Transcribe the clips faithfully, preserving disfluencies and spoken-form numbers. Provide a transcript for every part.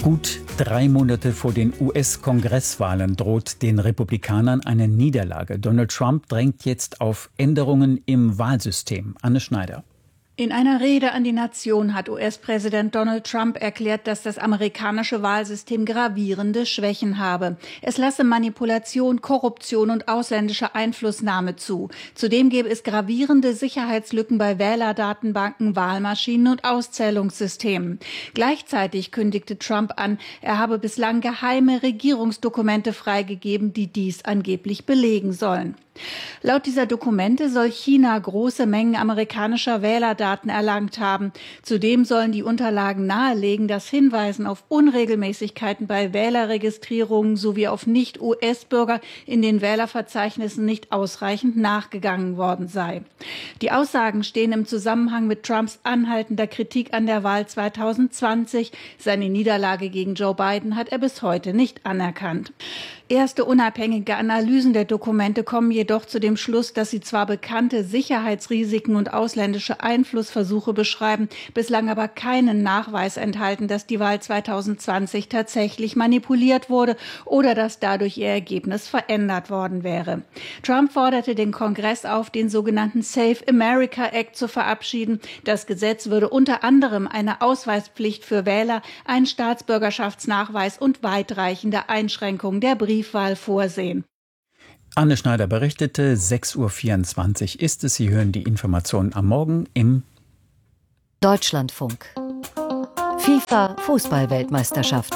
Gut drei Monate vor den U S-Kongresswahlen droht den Republikanern eine Niederlage. Donald Trump drängt jetzt auf Änderungen im Wahlsystem. Anne Schneider. In einer Rede an die Nation hat U S-Präsident Donald Trump erklärt, dass das amerikanische Wahlsystem gravierende Schwächen habe. Es lasse Manipulation, Korruption und ausländische Einflussnahme zu. Zudem gäbe es gravierende Sicherheitslücken bei Wählerdatenbanken, Wahlmaschinen und Auszählungssystemen. Gleichzeitig kündigte Trump an, er habe bislang geheime Regierungsdokumente freigegeben, die dies angeblich belegen sollen. Laut dieser Dokumente soll China große Mengen amerikanischer Wählerdaten erlangt haben. Zudem sollen die Unterlagen nahelegen, dass Hinweisen auf Unregelmäßigkeiten bei Wählerregistrierungen sowie auf Nicht-U S-Bürger in den Wählerverzeichnissen nicht ausreichend nachgegangen worden sei. Die Aussagen stehen im Zusammenhang mit Trumps anhaltender Kritik an der Wahl zweitausendzwanzig. Seine Niederlage gegen Joe Biden hat er bis heute nicht anerkannt. Erste unabhängige Analysen der Dokumente kommen jedoch zu dem Schluss, dass sie zwar bekannte Sicherheitsrisiken und ausländische Einflussversuche beschreiben, bislang aber keinen Nachweis enthalten, dass die Wahl zweitausendzwanzig tatsächlich manipuliert wurde oder dass dadurch ihr Ergebnis verändert worden wäre. Trump forderte den Kongress auf, den sogenannten Save America Act zu verabschieden. Das Gesetz würde unter anderem eine Ausweispflicht für Wähler, einen Staatsbürgerschaftsnachweis und weitreichende Einschränkungen der Briefwahl vorsehen. Anne Schneider berichtete, sechs Uhr vierundzwanzig ist es. Sie hören die Informationen am Morgen im Deutschlandfunk. FIFA-Fußball-Weltmeisterschaft.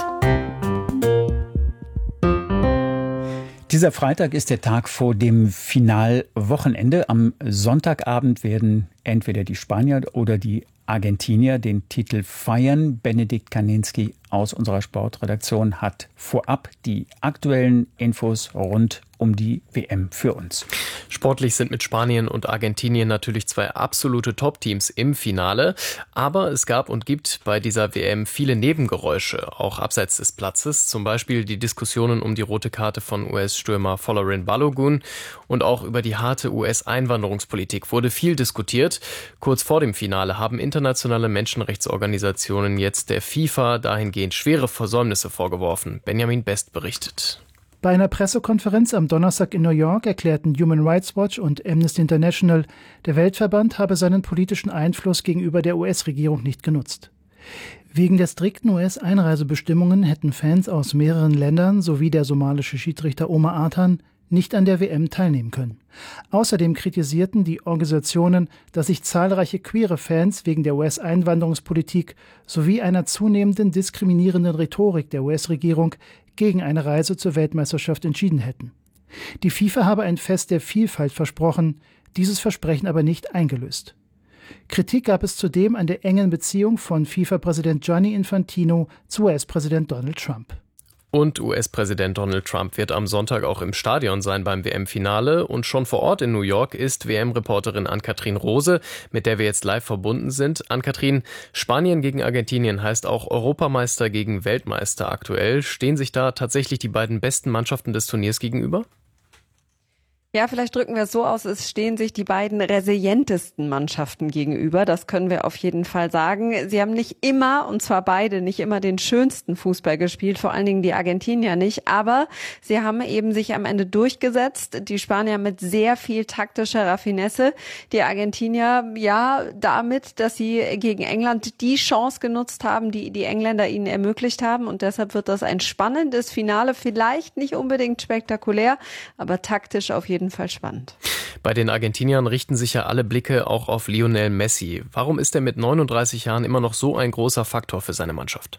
Dieser Freitag ist der Tag vor dem Finalwochenende. Am Sonntagabend werden entweder die Spanier oder die Argentinier den Titel feiern. Benedikt Kaninski aus unserer Sportredaktion hat vorab die aktuellen Infos rund um die W M für uns. Sportlich sind mit Spanien und Argentinien natürlich zwei absolute Top-Teams im Finale. Aber es gab und gibt bei dieser W M viele Nebengeräusche, auch abseits des Platzes. Zum Beispiel die Diskussionen um die rote Karte von U S-Stürmer Folarin Balogun. Und auch über die harte U S-Einwanderungspolitik wurde viel diskutiert. Kurz vor dem Finale haben internationale Menschenrechtsorganisationen jetzt der FIFA dahingehend schwere Versäumnisse vorgeworfen. Benjamin Best berichtet. Bei einer Pressekonferenz am Donnerstag in New York erklärten Human Rights Watch und Amnesty International, der Weltverband habe seinen politischen Einfluss gegenüber der U S-Regierung nicht genutzt. Wegen der strikten U S-Einreisebestimmungen hätten Fans aus mehreren Ländern sowie der somalische Schiedsrichter Omar Artan nicht an der W M teilnehmen können. Außerdem kritisierten die Organisationen, dass sich zahlreiche queere Fans wegen der U S-Einwanderungspolitik sowie einer zunehmenden diskriminierenden Rhetorik der U S-Regierung gegen eine Reise zur Weltmeisterschaft entschieden hätten. Die FIFA habe ein Fest der Vielfalt versprochen, dieses Versprechen aber nicht eingelöst. Kritik gab es zudem an der engen Beziehung von FIFA-Präsident Gianni Infantino zu U S-Präsident Donald Trump. Und U S-Präsident Donald Trump wird am Sonntag auch im Stadion sein beim W M-Finale. Und schon vor Ort in New York ist W M-Reporterin Ann-Kathrin Rose, mit der wir jetzt live verbunden sind. Ann-Kathrin, Spanien gegen Argentinien heißt auch Europameister gegen Weltmeister aktuell. Stehen sich da tatsächlich die beiden besten Mannschaften des Turniers gegenüber? Ja, vielleicht drücken wir es so aus, es stehen sich die beiden resilientesten Mannschaften gegenüber. Das können wir auf jeden Fall sagen. Sie haben nicht immer, und zwar beide, nicht immer den schönsten Fußball gespielt, vor allen Dingen die Argentinier nicht. Aber sie haben eben sich am Ende durchgesetzt. Die Spanier mit sehr viel taktischer Raffinesse. Die Argentinier, ja, damit, dass sie gegen England die Chance genutzt haben, die die Engländer ihnen ermöglicht haben. Und deshalb wird das ein spannendes Finale. Vielleicht nicht unbedingt spektakulär, aber taktisch auf jeden Fall spannend. Bei den Argentiniern richten sich ja alle Blicke auch auf Lionel Messi. Warum ist er mit neununddreißig Jahren immer noch so ein großer Faktor für seine Mannschaft?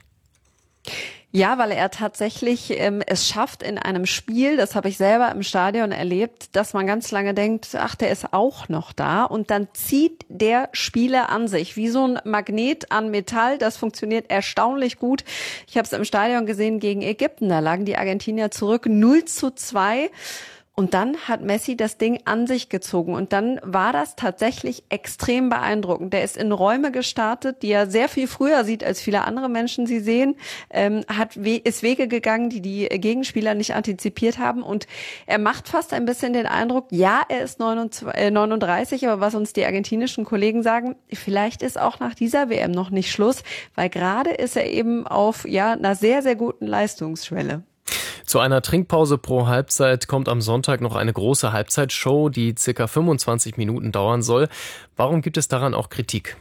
Ja, weil er tatsächlich ähm, es schafft in einem Spiel, das habe ich selber im Stadion erlebt, dass man ganz lange denkt, ach, der ist auch noch da. Und dann zieht der Spieler an sich, wie so ein Magnet an Metall. Das funktioniert erstaunlich gut. Ich habe es im Stadion gesehen gegen Ägypten, da lagen die Argentinier zurück null zu zwei. Und dann hat Messi das Ding an sich gezogen und dann war das tatsächlich extrem beeindruckend. Der ist in Räume gestartet, die er sehr viel früher sieht, als viele andere Menschen sie sehen, ähm, hat we- ist Wege gegangen, die die Gegenspieler nicht antizipiert haben und er macht fast ein bisschen den Eindruck, ja, er ist neununddreißig, aber was uns die argentinischen Kollegen sagen, vielleicht ist auch nach dieser W M noch nicht Schluss, weil gerade ist er eben auf ja einer sehr, sehr guten Leistungsschwelle. Zu einer Trinkpause pro Halbzeit kommt am Sonntag noch eine große Halbzeitshow, die circa fünfundzwanzig Minuten dauern soll. Warum gibt es daran auch Kritik?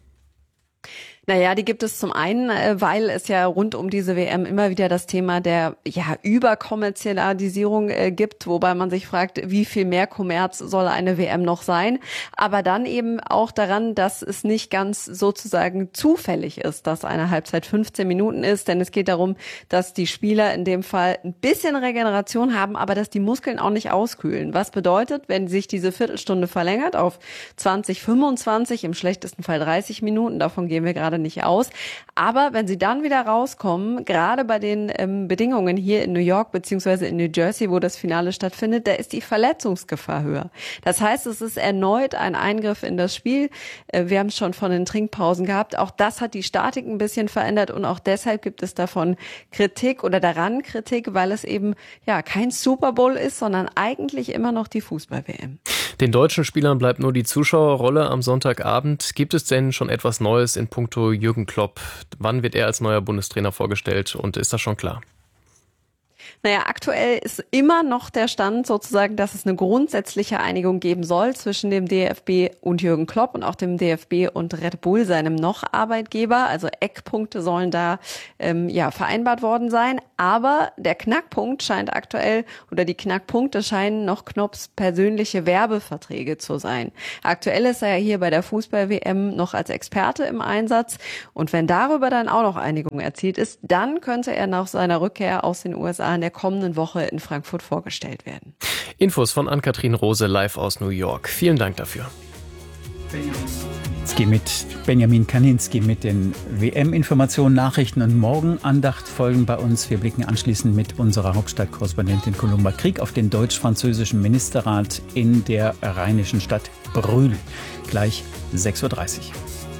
Naja, die gibt es zum einen, weil es ja rund um diese W M immer wieder das Thema der ja Überkommerzialisierung äh, gibt, wobei man sich fragt, wie viel mehr Kommerz soll eine W M noch sein? Aber dann eben auch daran, dass es nicht ganz sozusagen zufällig ist, dass eine Halbzeit fünfzehn Minuten ist, denn es geht darum, dass die Spieler in dem Fall ein bisschen Regeneration haben, aber dass die Muskeln auch nicht auskühlen. Was bedeutet, wenn sich diese Viertelstunde verlängert auf zwanzig, fünfundzwanzig, im schlechtesten Fall dreißig Minuten, davon gehen wir gerade nicht aus. Aber wenn sie dann wieder rauskommen, gerade bei den ähm, Bedingungen hier in New York beziehungsweise in New Jersey, wo das Finale stattfindet, da ist die Verletzungsgefahr höher. Das heißt, es ist erneut ein Eingriff in das Spiel. Äh, wir haben es schon von den Trinkpausen gehabt. Auch das hat die Statik ein bisschen verändert und auch deshalb gibt es davon Kritik oder daran Kritik, weil es eben ja kein Super Bowl ist, sondern eigentlich immer noch die Fußball-W M. Den deutschen Spielern bleibt nur die Zuschauerrolle am Sonntagabend. Gibt es denn schon etwas Neues in puncto Jürgen Klopp? Wann wird er als neuer Bundestrainer vorgestellt und ist das schon klar? Naja, aktuell ist immer noch der Stand sozusagen, dass es eine grundsätzliche Einigung geben soll zwischen dem D F B und Jürgen Klopp und auch dem D F B und Red Bull, seinem noch Arbeitgeber. Also Eckpunkte sollen da ähm, ja vereinbart worden sein. Aber der Knackpunkt scheint aktuell oder die Knackpunkte scheinen noch Knopps persönliche Werbeverträge zu sein. Aktuell ist er ja hier bei der Fußball-W M noch als Experte im Einsatz. Und wenn darüber dann auch noch Einigung erzielt ist, dann könnte er nach seiner Rückkehr aus den U S A in der kommenden Woche in Frankfurt vorgestellt werden. Infos von Ann-Kathrin Rose live aus New York. Vielen Dank dafür. Jetzt geht mit Benjamin Kaninski mit den W M-Informationen, Nachrichten und Morgenandacht folgen bei uns. Wir blicken anschließend mit unserer Hauptstadtkorrespondentin Columba Krieg auf den deutsch-französischen Ministerrat in der rheinischen Stadt Brühl. Gleich sechs Uhr dreißig.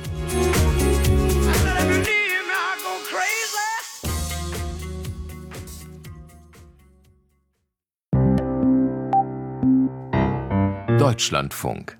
Deutschlandfunk.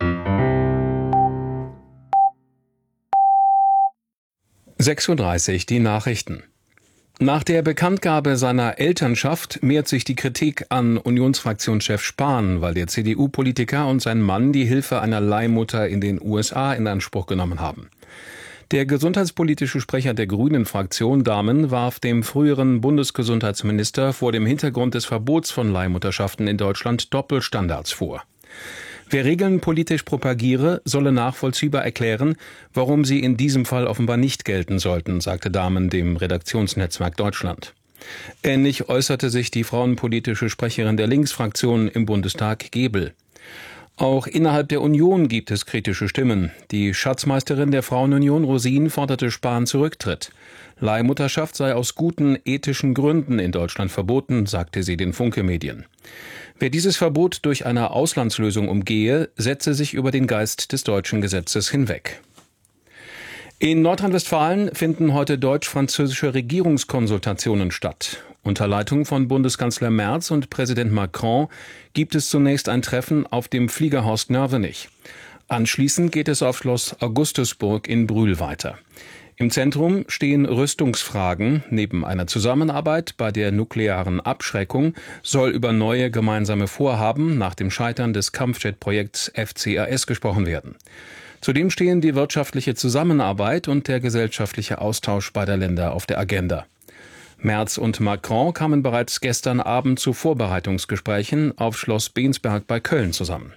sechs Uhr dreißig, die Nachrichten. Nach der Bekanntgabe seiner Elternschaft mehrt sich die Kritik an Unionsfraktionschef Spahn, weil der C D U-Politiker und sein Mann die Hilfe einer Leihmutter in den U S A in Anspruch genommen haben. Der gesundheitspolitische Sprecher der Grünen-Fraktion Dahmen warf dem früheren Bundesgesundheitsminister vor dem Hintergrund des Verbots von Leihmutterschaften in Deutschland Doppelstandards vor. Wer Regeln politisch propagiere, solle nachvollziehbar erklären, warum sie in diesem Fall offenbar nicht gelten sollten, sagte Dahmen dem Redaktionsnetzwerk Deutschland. Ähnlich äußerte sich die frauenpolitische Sprecherin der Linksfraktion im Bundestag Gebel. Auch innerhalb der Union gibt es kritische Stimmen. Die Schatzmeisterin der Frauenunion Rosin forderte Spahn Zurücktritt. Leihmutterschaft sei aus guten ethischen Gründen in Deutschland verboten, sagte sie den Funke-Medien. Wer dieses Verbot durch eine Auslandslösung umgehe, setze sich über den Geist des deutschen Gesetzes hinweg. In Nordrhein-Westfalen finden heute deutsch-französische Regierungskonsultationen statt. Unter Leitung von Bundeskanzler Merz und Präsident Macron gibt es zunächst ein Treffen auf dem Fliegerhorst Nörvenich. Anschließend geht es auf Schloss Augustusburg in Brühl weiter. Im Zentrum stehen Rüstungsfragen. Neben einer Zusammenarbeit bei der nuklearen Abschreckung soll über neue gemeinsame Vorhaben nach dem Scheitern des Kampfjet-Projekts F C A S gesprochen werden. Zudem stehen die wirtschaftliche Zusammenarbeit und der gesellschaftliche Austausch beider Länder auf der Agenda. Merz und Macron kamen bereits gestern Abend zu Vorbereitungsgesprächen auf Schloss Bensberg bei Köln zusammen.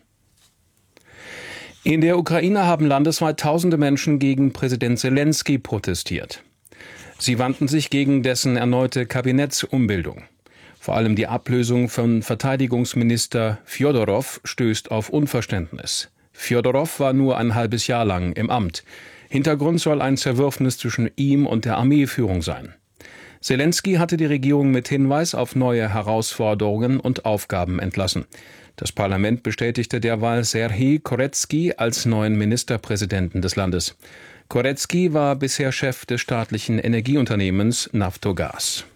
In der Ukraine haben landesweit tausende Menschen gegen Präsident Selenskyj protestiert. Sie wandten sich gegen dessen erneute Kabinettsumbildung. Vor allem die Ablösung von Verteidigungsminister Fjodorow stößt auf Unverständnis. Fjodorow war nur ein halbes Jahr lang im Amt. Hintergrund soll ein Zerwürfnis zwischen ihm und der Armeeführung sein. Selenskyj hatte die Regierung mit Hinweis auf neue Herausforderungen und Aufgaben entlassen. Das Parlament bestätigte derweil Serhij Koretsky als neuen Ministerpräsidenten des Landes. Koretsky war bisher Chef des staatlichen Energieunternehmens Naftogaz.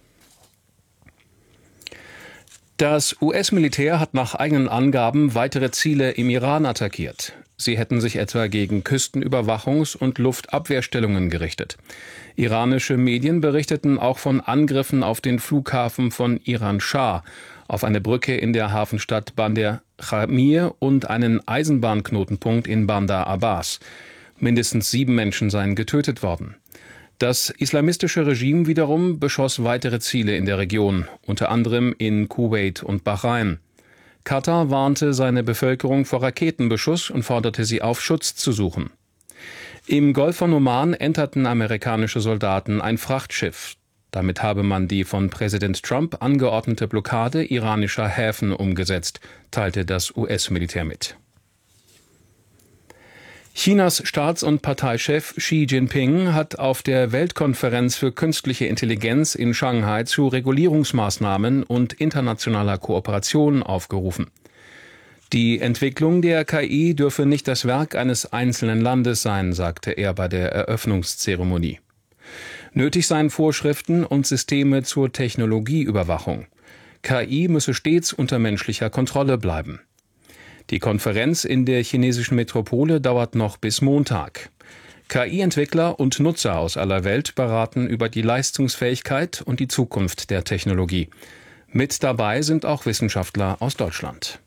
Das U S-Militär hat nach eigenen Angaben weitere Ziele im Iran attackiert. Sie hätten sich etwa gegen Küstenüberwachungs- und Luftabwehrstellungen gerichtet. Iranische Medien berichteten auch von Angriffen auf den Flughafen von Iran-Schah, auf eine Brücke in der Hafenstadt Bandar Khamir und einen Eisenbahnknotenpunkt in Bandar Abbas. Mindestens sieben Menschen seien getötet worden. Das islamistische Regime wiederum beschoss weitere Ziele in der Region, unter anderem in Kuwait und Bahrain. Katar warnte seine Bevölkerung vor Raketenbeschuss und forderte sie auf, Schutz zu suchen. Im Golf von Oman enterten amerikanische Soldaten ein Frachtschiff. Damit habe man die von Präsident Trump angeordnete Blockade iranischer Häfen umgesetzt, teilte das U S-Militär mit. Chinas Staats- und Parteichef Xi Jinping hat auf der Weltkonferenz für künstliche Intelligenz in Shanghai zu Regulierungsmaßnahmen und internationaler Kooperation aufgerufen. Die Entwicklung der K I dürfe nicht das Werk eines einzelnen Landes sein, sagte er bei der Eröffnungszeremonie. Nötig seien Vorschriften und Systeme zur Technologieüberwachung. K I müsse stets unter menschlicher Kontrolle bleiben. Die Konferenz in der chinesischen Metropole dauert noch bis Montag. K I-Entwickler und Nutzer aus aller Welt beraten über die Leistungsfähigkeit und die Zukunft der Technologie. Mit dabei sind auch Wissenschaftler aus Deutschland.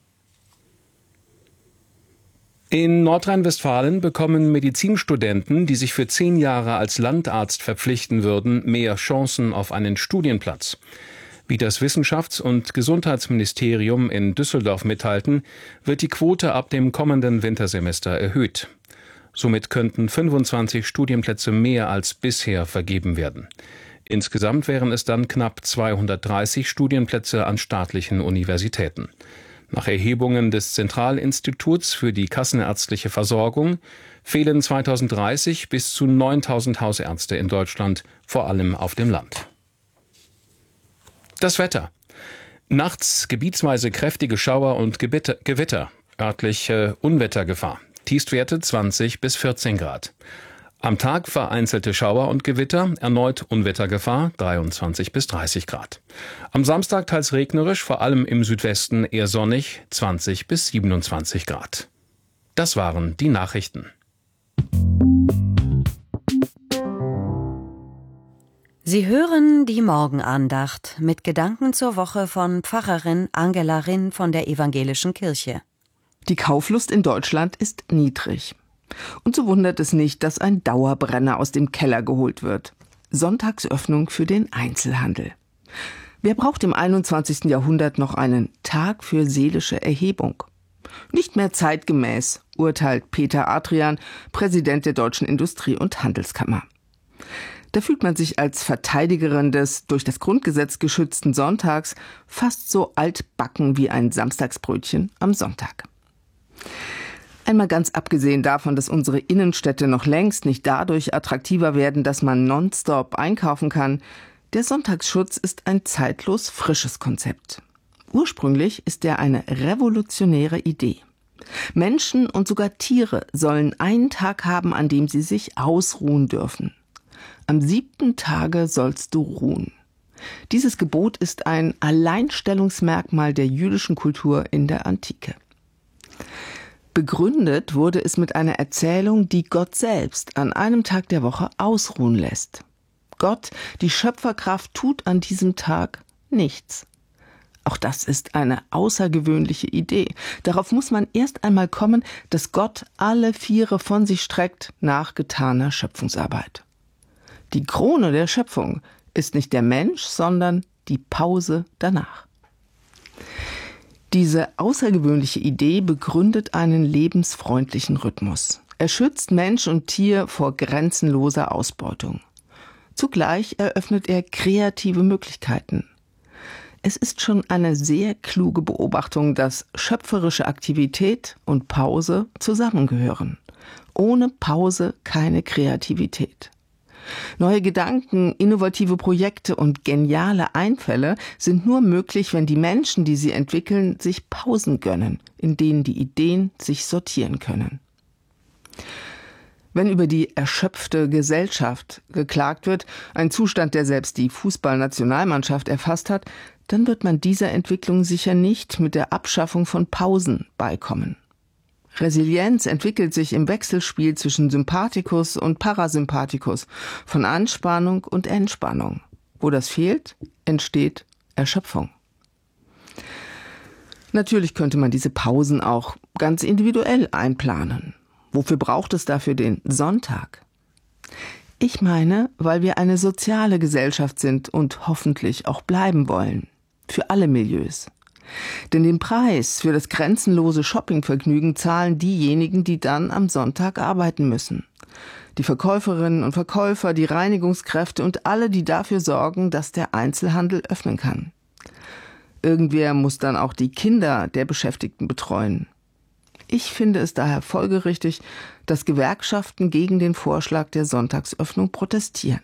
In Nordrhein-Westfalen bekommen Medizinstudenten, die sich für zehn Jahre als Landarzt verpflichten würden, mehr Chancen auf einen Studienplatz. Wie das Wissenschafts- und Gesundheitsministerium in Düsseldorf mitteilten, wird die Quote ab dem kommenden Wintersemester erhöht. Somit könnten fünfundzwanzig Studienplätze mehr als bisher vergeben werden. Insgesamt wären es dann knapp zweihundertdreißig Studienplätze an staatlichen Universitäten. Nach Erhebungen des Zentralinstituts für die kassenärztliche Versorgung fehlen zweitausenddreißig bis zu neuntausend Hausärzte in Deutschland, vor allem auf dem Land. Das Wetter. Nachts gebietsweise kräftige Schauer und Gewitter, Gewitter örtliche Unwettergefahr. Tiefstwerte zwanzig bis vierzehn Grad. Am Tag vereinzelte Schauer und Gewitter, erneut Unwettergefahr, dreiundzwanzig bis dreißig Grad. Am Samstag teils regnerisch, vor allem im Südwesten eher sonnig, zwanzig bis siebenundzwanzig Grad. Das waren die Nachrichten. Sie hören die Morgenandacht mit Gedanken zur Woche von Pfarrerin Angela Rinn von der Evangelischen Kirche. Die Kauflust in Deutschland ist niedrig. Und so wundert es nicht, dass ein Dauerbrenner aus dem Keller geholt wird. Sonntagsöffnung für den Einzelhandel. Wer braucht im einundzwanzigsten Jahrhundert noch einen Tag für seelische Erhebung? Nicht mehr zeitgemäß, urteilt Peter Adrian, Präsident der Deutschen Industrie- und Handelskammer. Da fühlt man sich als Verteidigerin des durch das Grundgesetz geschützten Sonntags fast so altbacken wie ein Samstagsbrötchen am Sonntag. Einmal ganz abgesehen davon, dass unsere Innenstädte noch längst nicht dadurch attraktiver werden, dass man nonstop einkaufen kann, der Sonntagsschutz ist ein zeitlos frisches Konzept. Ursprünglich ist er eine revolutionäre Idee. Menschen und sogar Tiere sollen einen Tag haben, an dem sie sich ausruhen dürfen. Am siebten Tage sollst du ruhen. Dieses Gebot ist ein Alleinstellungsmerkmal der jüdischen Kultur in der Antike. Begründet wurde es mit einer Erzählung, die Gott selbst an einem Tag der Woche ausruhen lässt. Gott, die Schöpferkraft, tut an diesem Tag nichts. Auch das ist eine außergewöhnliche Idee. Darauf muss man erst einmal kommen, dass Gott alle Viere von sich streckt nach getaner Schöpfungsarbeit. Die Krone der Schöpfung ist nicht der Mensch, sondern die Pause danach. Diese außergewöhnliche Idee begründet einen lebensfreundlichen Rhythmus. Er schützt Mensch und Tier vor grenzenloser Ausbeutung. Zugleich eröffnet er kreative Möglichkeiten. Es ist schon eine sehr kluge Beobachtung, dass schöpferische Aktivität und Pause zusammengehören. Ohne Pause keine Kreativität. Neue Gedanken, innovative Projekte und geniale Einfälle sind nur möglich, wenn die Menschen, die sie entwickeln, sich Pausen gönnen, in denen die Ideen sich sortieren können. Wenn über die erschöpfte Gesellschaft geklagt wird, ein Zustand, der selbst die Fußballnationalmannschaft erfasst hat, dann wird man dieser Entwicklung sicher nicht mit der Abschaffung von Pausen beikommen. Resilienz entwickelt sich im Wechselspiel zwischen Sympathikus und Parasympathikus, von Anspannung und Entspannung. Wo das fehlt, entsteht Erschöpfung. Natürlich könnte man diese Pausen auch ganz individuell einplanen. Wofür braucht es dafür den Sonntag? Ich meine, weil wir eine soziale Gesellschaft sind und hoffentlich auch bleiben wollen. Für alle Milieus. Denn den Preis für das grenzenlose Shoppingvergnügen zahlen diejenigen, die dann am Sonntag arbeiten müssen. Die Verkäuferinnen und Verkäufer, die Reinigungskräfte und alle, die dafür sorgen, dass der Einzelhandel öffnen kann. Irgendwer muss dann auch die Kinder der Beschäftigten betreuen. Ich finde es daher folgerichtig, dass Gewerkschaften gegen den Vorschlag der Sonntagsöffnung protestieren.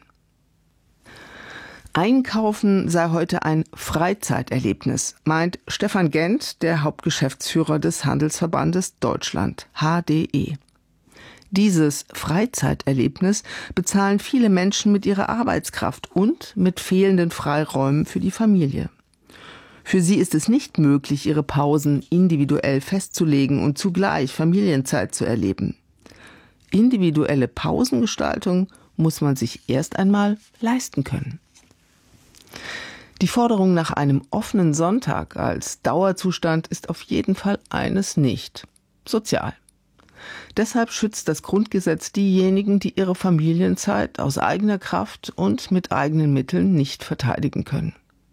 Einkaufen sei heute ein Freizeiterlebnis, meint Stefan Gent, der Hauptgeschäftsführer des Handelsverbandes Deutschland, H D E. Dieses Freizeiterlebnis bezahlen viele Menschen mit ihrer Arbeitskraft und mit fehlenden Freiräumen für die Familie. Für sie ist es nicht möglich, ihre Pausen individuell festzulegen und zugleich Familienzeit zu erleben. Individuelle Pausengestaltung muss man sich erst einmal leisten können. Die Forderung nach einem offenen Sonntag als Dauerzustand ist auf jeden Fall eines nicht: sozial. Deshalb schützt das Grundgesetz diejenigen, die ihre Familienzeit aus eigener Kraft und mit eigenen Mitteln nicht verteidigen können.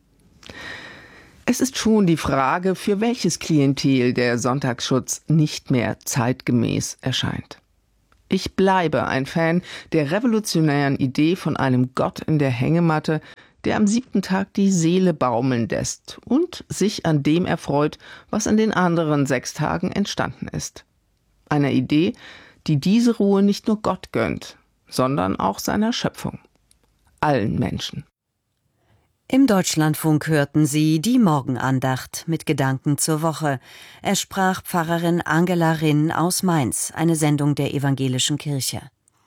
Es ist schon die Frage, für welches Klientel der Sonntagsschutz nicht mehr zeitgemäß erscheint. Ich bleibe ein Fan der revolutionären Idee von einem Gott in der Hängematte, der am siebten Tag die Seele baumeln lässt und sich an dem erfreut, was an den anderen sechs Tagen entstanden ist. Einer Idee, die diese Ruhe nicht nur Gott gönnt, sondern auch seiner Schöpfung. Allen Menschen. Im Deutschlandfunk hörten Sie die Morgenandacht mit Gedanken zur Woche. Es sprach Pfarrerin Angela Rinn aus Mainz, eine Sendung der Evangelischen Kirche.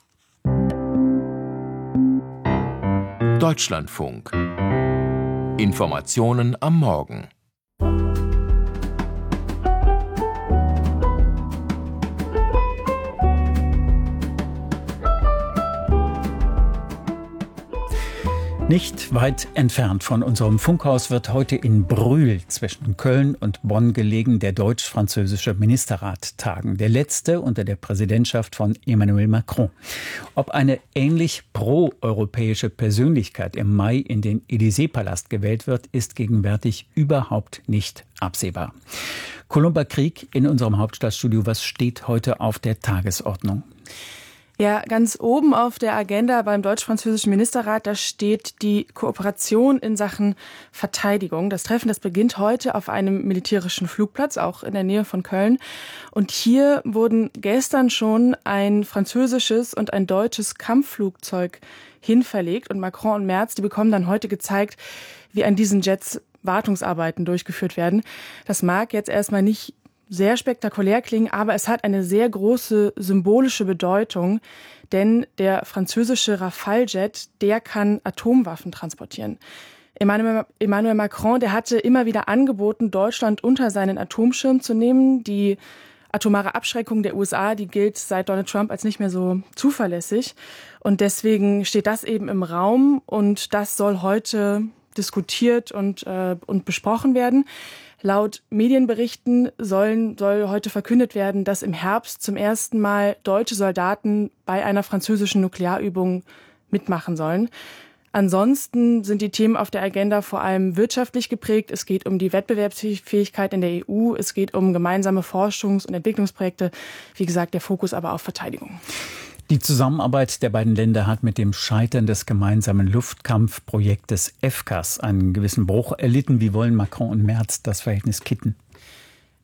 Deutschlandfunk. Informationen am Morgen. Nicht weit entfernt von unserem Funkhaus wird heute in Brühl zwischen Köln und Bonn gelegen der deutsch-französische Ministerrat tagen. Der letzte unter der Präsidentschaft von Emmanuel Macron. Ob eine ähnlich pro-europäische Persönlichkeit im Mai in den Élysée-Palast gewählt wird, ist gegenwärtig überhaupt nicht absehbar. Columba Krieg in unserem Hauptstadtstudio. Was steht heute auf der Tagesordnung? Ja, ganz oben auf der Agenda beim deutsch-französischen Ministerrat, da steht die Kooperation in Sachen Verteidigung. Das Treffen, das beginnt heute auf einem militärischen Flugplatz, auch in der Nähe von Köln. Und hier wurden gestern schon ein französisches und ein deutsches Kampfflugzeug hinverlegt. Und Macron und Merz, die bekommen dann heute gezeigt, wie an diesen Jets Wartungsarbeiten durchgeführt werden. Das mag jetzt erstmal nicht sehr spektakulär klingen, aber es hat eine sehr große symbolische Bedeutung, denn der französische Rafale-Jet, der kann Atomwaffen transportieren. Emmanuel, Emmanuel Macron, der hatte immer wieder angeboten, Deutschland unter seinen Atomschirm zu nehmen. Die atomare Abschreckung der U S A, die gilt seit Donald Trump als nicht mehr so zuverlässig. Und deswegen steht das eben im Raum und das soll heute diskutiert und, äh, und besprochen werden. Laut Medienberichten sollen, soll heute verkündet werden, dass im Herbst zum ersten Mal deutsche Soldaten bei einer französischen Nuklearübung mitmachen sollen. Ansonsten sind die Themen auf der Agenda vor allem wirtschaftlich geprägt. Es geht um die Wettbewerbsfähigkeit in der E U, es geht um gemeinsame Forschungs- und Entwicklungsprojekte. Wie gesagt, der Fokus aber auf Verteidigung. Die Zusammenarbeit der beiden Länder hat mit dem Scheitern des gemeinsamen Luftkampfprojektes F C A S einen gewissen Bruch erlitten. Wie wollen Macron und Merz das Verhältnis kitten?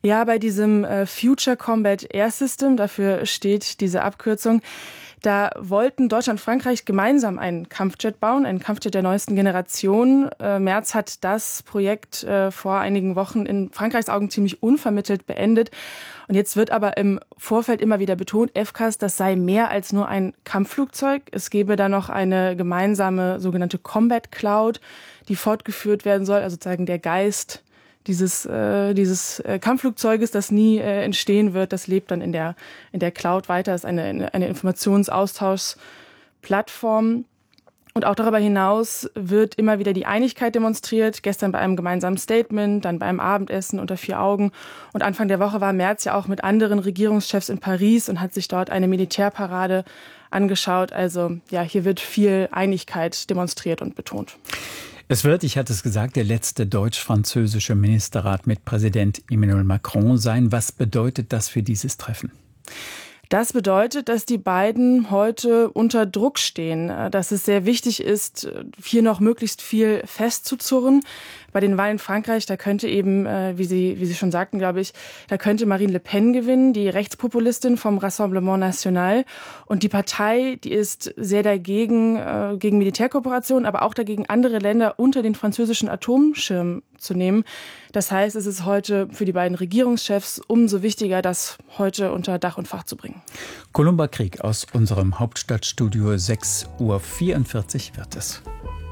Ja, bei diesem äh, Future Combat Air System, dafür steht diese Abkürzung, da wollten Deutschland und Frankreich gemeinsam einen Kampfjet bauen, einen Kampfjet der neuesten Generation. Äh, Merz hat das Projekt äh, vor einigen Wochen in Frankreichs Augen ziemlich unvermittelt beendet. Und jetzt wird aber im Vorfeld immer wieder betont, F C A S, das sei mehr als nur ein Kampfflugzeug. Es gebe da noch eine gemeinsame sogenannte Combat Cloud, die fortgeführt werden soll, also sozusagen der Geist dieses äh, dieses äh, Kampfflugzeuges, das nie äh, entstehen wird, das lebt dann in der in der Cloud weiter, das ist eine eine Informationsaustauschplattform. Und auch darüber hinaus wird immer wieder die Einigkeit demonstriert, gestern bei einem gemeinsamen Statement, dann beim Abendessen unter vier Augen. Und Anfang der Woche war Merz ja auch mit anderen Regierungschefs in Paris und hat sich dort eine Militärparade angeschaut. Also ja, hier wird viel Einigkeit demonstriert und betont. Es wird, ich hatte es gesagt, der letzte deutsch-französische Ministerrat mit Präsident Emmanuel Macron sein. Was bedeutet das für dieses Treffen? Das bedeutet, dass die beiden heute unter Druck stehen, dass es sehr wichtig ist, hier noch möglichst viel festzuzurren. Bei den Wahlen in Frankreich, da könnte eben, wie Sie, wie Sie schon sagten, glaube ich, da könnte Marine Le Pen gewinnen, die Rechtspopulistin vom Rassemblement National. Und die Partei, die ist sehr dagegen, gegen Militärkooperation, aber auch dagegen, andere Länder unter den französischen Atomschirm zu nehmen. Das heißt, es ist heute für die beiden Regierungschefs umso wichtiger, das heute unter Dach und Fach zu bringen. Columba Krieg aus unserem Hauptstadtstudio, sechs Uhr vierundvierzig wird es.